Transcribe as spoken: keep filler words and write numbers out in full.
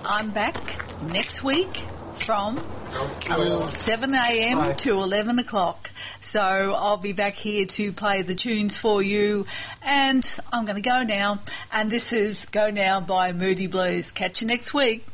I'm back next week from seven a.m. to eleven o'clock. So I'll be back here to play the tunes for you. And I'm going to go now. And this is Go Now by Moody Blues. Catch you next week.